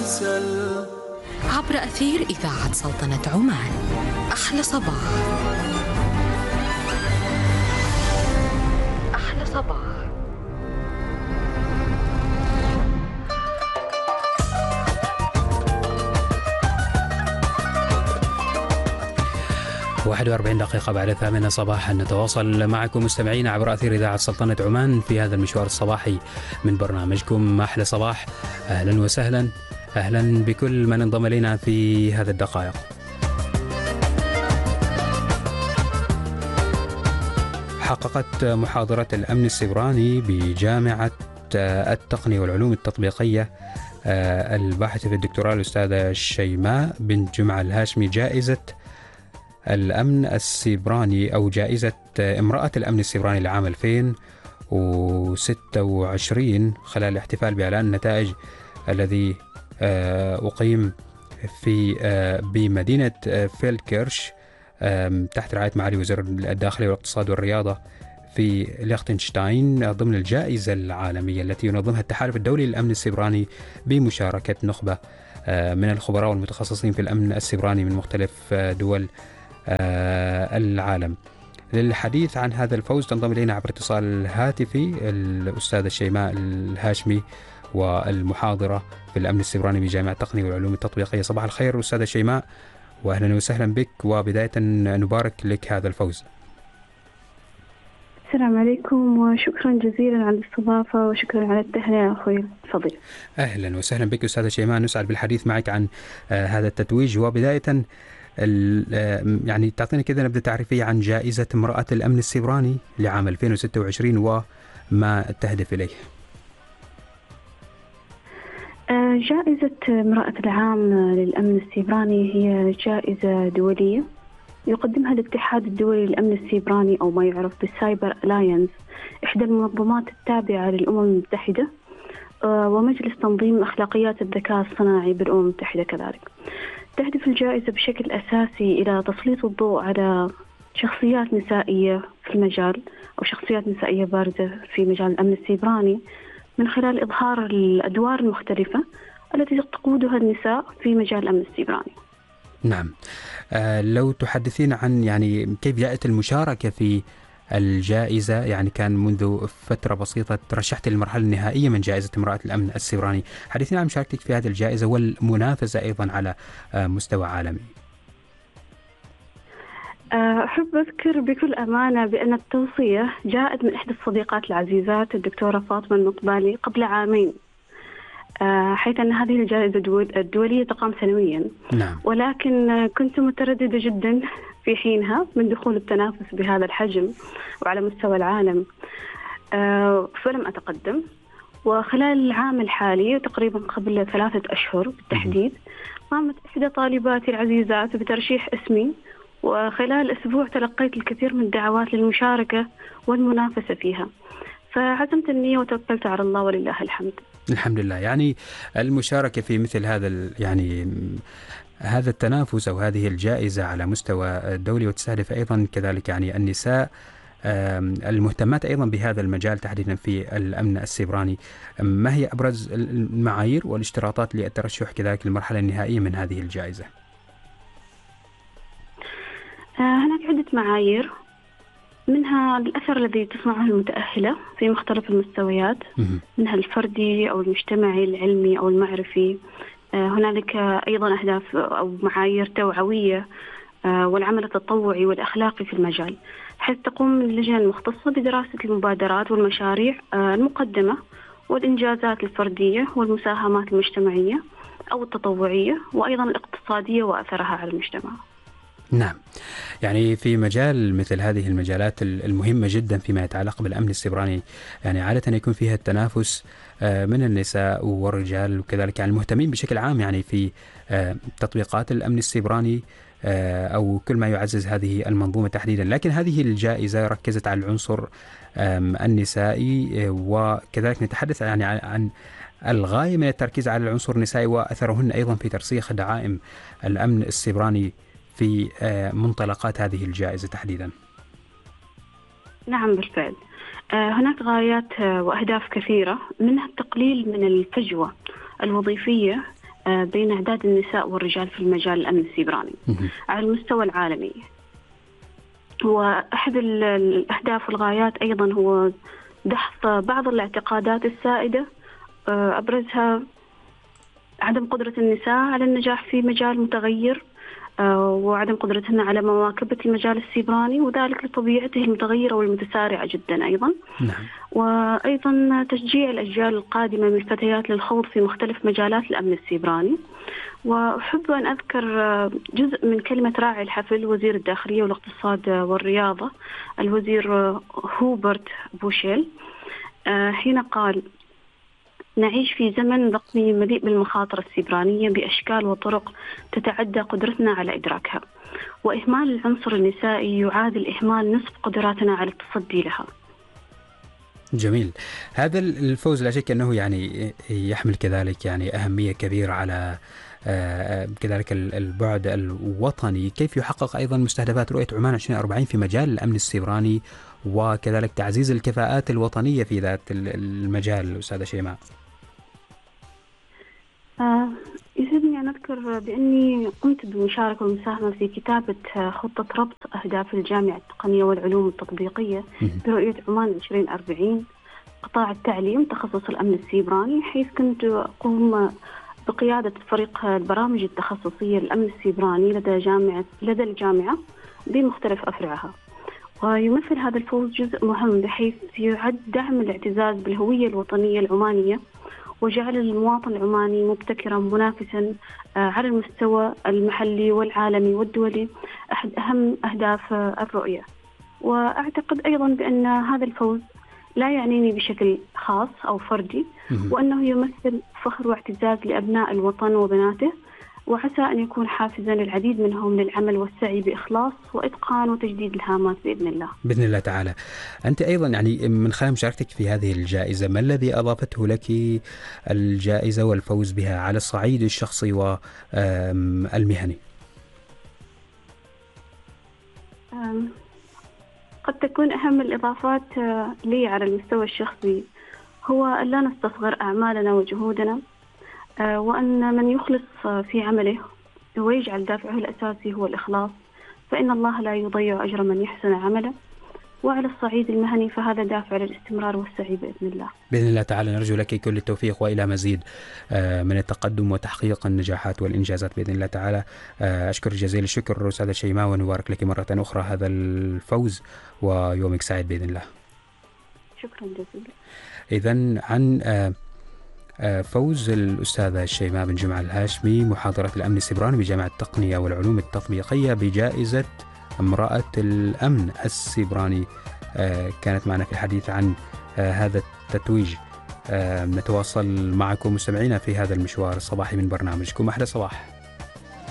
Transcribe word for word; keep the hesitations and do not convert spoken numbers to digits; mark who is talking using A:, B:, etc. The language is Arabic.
A: عسل.
B: عبر أثير إذاعة سلطنة عمان، أحلى صباح. أحلى صباح.
C: واحد وأربعين دقيقة بعد الثامنة صباحا نتواصل معكم مستمعين عبر أثير إذاعة سلطنة عمان في هذا المشوار الصباحي من برنامجكم أحلى صباح. أهلا وسهلا، أهلا بكل من انضم إلينا في هذه الدقائق. حققت محاضرة الأمن السيبراني بجامعة التقنية والعلوم التطبيقية الباحثة في الدكتوراه الأستاذة شيماء بنت جمعة الهاشمي جائزة الأمن السيبراني أو جائزة امرأة الأمن السيبراني لعام ألفين وستة وعشرين خلال الاحتفال بإعلان النتائج الذي أقيم في بمدينة فيلدكيرش تحت رعاية معالي وزير الداخلية والاقتصاد والرياضة في ليختنشتاين ضمن الجائزة العالمية التي ينظمها التحالف الدولي للأمن السيبراني بمشاركة نخبة من الخبراء والمتخصصين في الأمن السيبراني من مختلف دول العالم. للحديث عن هذا الفوز تنضم إلينا عبر اتصال هاتفي الأستاذة شيماء الهاشمي والمحاضرة في الأمن السيبراني بجامعة التقنية والعلوم التطبيقية. صباح الخير أستاذة شيماء وأهلا وسهلا بك، وبداية نبارك لك هذا الفوز.
D: السلام عليكم وشكرا جزيلا على الاستضافة وشكرا على التهنئة أخوي الفضيل.
C: أهلا وسهلا بك أستاذة شيماء، نسعد بالحديث معك عن آه هذا التتويج. وبداية آه يعني تعطينا كذا نبذة تعريفية عن جائزة امرأة الأمن السيبراني لعام ألفين وستة وعشرين وما تهدف إليه.
D: آه جائزة امرأة العام للأمن السيبراني هي جائزة دولية يقدمها الاتحاد الدولي للأمن السيبراني أو ما يعرف بالسايبر ألاينس، إحدى المنظمات التابعة للأمم المتحدة ومجلس تنظيم أخلاقيات الذكاء الصناعي بالأمم المتحدة كذلك. تهدف الجائزة بشكل أساسي إلى تسليط الضوء على شخصيات نسائية في المجال أو شخصيات نسائية بارزة في مجال الأمن السيبراني من خلال إظهار الأدوار المختلفة التي تقودها النساء في مجال الأمن السيبراني.
C: نعم، آه لو تحدثين عن يعني كيف جاءت المشاركة في الجائزة، يعني كان منذ فترة بسيطة ترشحت للمرحلة النهائية من جائزة امرأة الأمن السيبراني، حدثينا عن مشاركتك في هذه الجائزة والمنافسة أيضا على آه مستوى عالمي.
D: أحب أذكر بكل أمانة بأن التوصية جاءت من إحدى الصديقات العزيزات الدكتورة فاطمة المقبالي قبل عامين، حيث أن هذه الجائزة الدولية تقام سنويا.
C: نعم.
D: ولكن كنت مترددة جدا في حينها من دخول التنافس بهذا الحجم وعلى مستوى العالم، فلم أتقدم. وخلال العام الحالي تقريبا قبل ثلاثة أشهر بالتحديد قامت إحدى طالباتي العزيزات بترشيح اسمي، وخلال أسبوع تلقيت الكثير من الدعوات للمشاركة والمنافسة فيها، فعزمت النية وتوكلت على الله ولله الحمد.
C: الحمد لله. يعني المشاركة في مثل هذا يعني هذا التنافس أو هذه الجائزة على مستوى دولي وتستهدف أيضا كذلك يعني النساء المهتمات أيضا بهذا المجال تحديدا في الأمن السيبراني، ما هي أبرز المعايير والاشتراطات للترشح كذلك للمرحلة النهائية من هذه الجائزة؟
D: هناك عدة معايير، منها الأثر الذي تصنعه المتأهلة في مختلف المستويات، منها الفردي أو المجتمعي العلمي أو المعرفي. هنالك أيضا أهداف أو معايير توعوية والعمل التطوعي والأخلاقي في المجال، حيث تقوم اللجنة المختصة بدراسة المبادرات والمشاريع المقدمة والإنجازات الفردية والمساهمات المجتمعية أو التطوعية وأيضا الاقتصادية وأثرها على المجتمع.
C: نعم، يعني في مجال مثل هذه المجالات المهمة جدا فيما يتعلق بالأمن السيبراني، يعني عادة يكون فيها التنافس من النساء والرجال وكذلك يعني المهتمين بشكل عام يعني في تطبيقات الأمن السيبراني أو كل ما يعزز هذه المنظومة تحديدا. لكن هذه الجائزة ركزت على العنصر النسائي، وكذلك نتحدث يعني عن الغاية من التركيز على العنصر النسائي وأثرهن أيضا في ترسيخ دعائم الأمن السيبراني في منطلقات هذه الجائزة تحديدا.
D: نعم بالفعل، هناك غايات وأهداف كثيرة، منها التقليل من الفجوة الوظيفية بين أعداد النساء والرجال في المجال الأمن السيبراني على المستوى العالمي. وأحد الأهداف والغايات أيضا هو دحض بعض الاعتقادات السائدة، أبرزها عدم قدرة النساء على النجاح في مجال متغير، وعدم قدرتهن على مواكبة المجال السيبراني، وذلك لطبيعته المتغيرة والمتسارعة جدا أيضا.
C: نعم.
D: وأيضا تشجيع الأجيال القادمة من الفتيات للخوض في مختلف مجالات الأمن السيبراني. وأحب أن أذكر جزء من كلمة راعي الحفل وزير الداخلية والاقتصاد والرياضة الوزير هوبرت بوشيل، حين قال: نعيش في زمن رقمي مليء بالمخاطر السيبرانية بأشكال وطرق تتعدى قدرتنا على إدراكها، وإهمال العنصر النسائي يعادل إهمال نصف قدراتنا على التصدي لها.
C: جميل. هذا الفوز لا شك أنه يعني يحمل كذلك يعني أهمية كبيرة على كذلك البعد الوطني. كيف يحقق أيضا مستهدفات رؤية عمان عشرين أربعين في مجال الأمن السيبراني وكذلك تعزيز الكفاءات الوطنية في ذات المجال أستاذة شيماء؟
D: آه يسعدني أن أذكر بأني قمت بمشاركة ومساهمة في كتابة خطة ربط أهداف الجامعة التقنية والعلوم التطبيقية برؤية عمان عشرين أربعين قطاع التعليم تخصص الأمن السيبراني، حيث كنت أقوم بقيادة فريق البرامج التخصصية للأمن السيبراني لدى جامعة لدى الجامعة بمختلف أفرعها. ويمثل هذا الفوز جزء مهم بحيث يعد دعم الاعتزاز بالهوية الوطنية العمانية وجعل المواطن العماني مبتكرا منافسا على المستوى المحلي والعالمي والدولي أحد أهم أهداف الرؤية. وأعتقد أيضا بأن هذا الفوز لا يعنيني بشكل خاص أو فردي، وأنه يمثل فخر واعتزاز لأبناء الوطن وبناته، وعسى أن يكون حافزا للعديد منهم للعمل والسعي بإخلاص وإتقان وتجديد الهامات بإذن الله.
C: بإذن الله تعالى. أنت أيضا يعني من خلال مشاركتك في هذه الجائزة، ما الذي أضافته لك الجائزة والفوز بها على الصعيد الشخصي والمهني؟
D: قد تكون أهم الإضافات لي على المستوى الشخصي هو أن لا نستصغر أعمالنا وجهودنا، وأن من يخلص في عمله ويجعل دافعه الأساسي هو الإخلاص فإن الله لا يضيع أجر من يحسن عمله. وعلى الصعيد المهني فهذا دافع للاستمرار والسعي بإذن الله.
C: بإذن الله تعالى نرجو لك كل التوفيق وإلى مزيد من التقدم وتحقيق النجاحات والإنجازات بإذن الله تعالى. أشكر جزيل الشكر أستاذة شيماء ونبارك لك مرة أخرى هذا الفوز ويومك سعيد بإذن الله.
D: شكرا جزيلا.
C: إذن عن فوز الأستاذة شيماء بن جمعة الهاشمي محاضرة الأمن السيبراني بجامعة التقنية والعلوم التطبيقية بجائزة امرأة الأمن السيبراني، كانت معنا في الحديث عن هذا التتويج. نتواصل معكم مستمعينا في هذا المشوار الصباحي من برنامجكم أحلى صباح.